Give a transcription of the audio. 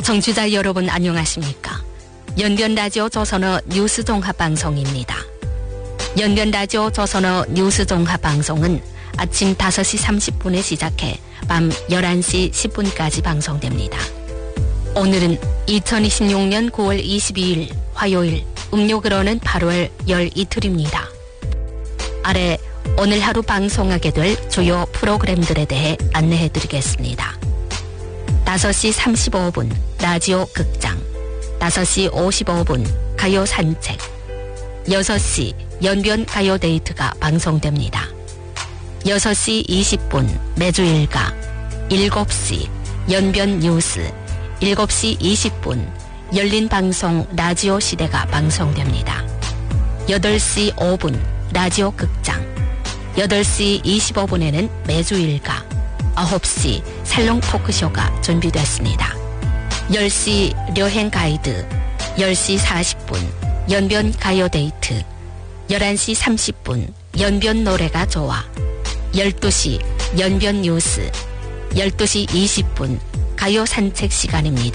청취자 여러분 안녕하십니까? 연변라디오 조선어 뉴스 종합방송입니다. 연변라디오 조선어 뉴스 종합방송은 아침 5시 30분에 시작해 밤 11시 10분까지 방송됩니다. 오늘은 2026년 9월 22일 화요일, 음력으로는 8월 열 이틀입니다. 아래 오늘 하루 방송하게 될 주요 프로그램들에 대해 안내해드리겠습니다. 5시 35분 라디오 극장, 5시 55분 가요 산책, 6시 연변 가요 데이트가 방송됩니다. 6시 20분 매주일가, 7시 연변 뉴스, 7시 20분 열린 방송 라디오 시대가 방송됩니다. 8시 5분 라디오 극장, 8시 25분에는 매주일가, 9시 살롱 토크쇼가 준비됐습니다. 10시 여행 가이드, 10시 40분 연변 가요 데이트, 11시 30분 연변 노래가 좋아, 12시 연변 뉴스, 12시 20분 가요 산책 시간입니다.